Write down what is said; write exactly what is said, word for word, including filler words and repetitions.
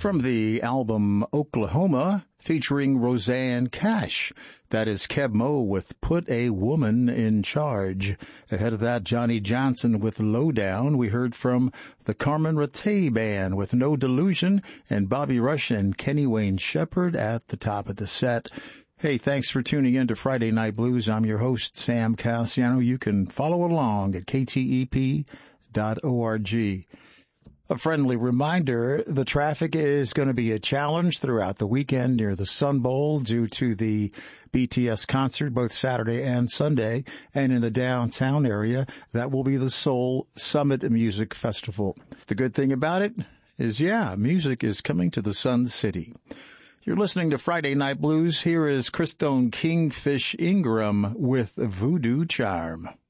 From the album Oklahoma, featuring Roseanne Cash. That is Keb Mo with Put a Woman in Charge. Ahead of that, Johnny Johnson with Lowdown. We heard from the Carmen Rattay Band with No Delusion, and Bobby Rush and Kenny Wayne Shepherd at the top of the set. Hey, thanks for tuning in to Friday Night Blues. I'm your host, Sam Cassiano. You can follow along at k t e p dot org. A friendly reminder, the traffic is going to be a challenge throughout the weekend near the Sun Bowl due to the B T S concert both Saturday and Sunday. And in the downtown area, that will be the Soul Summit Music Festival. The good thing about it is, yeah, music is coming to the Sun City. You're listening to Friday Night Blues. Here is Christone Kingfish Ingram with Voodoo Charm.